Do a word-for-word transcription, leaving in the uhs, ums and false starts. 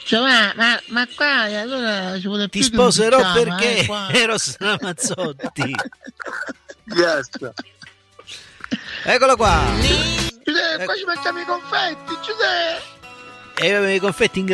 Cioè, ma, ma, ma qua allora ci vuole Ti più di un sposerò picciama, perché eh, qua. Eros Ramazzotti. Yes. Eccolo qua. Giuseppe, Ecco. qua ci mettiamo i confetti, Giuseppe. E i confetti in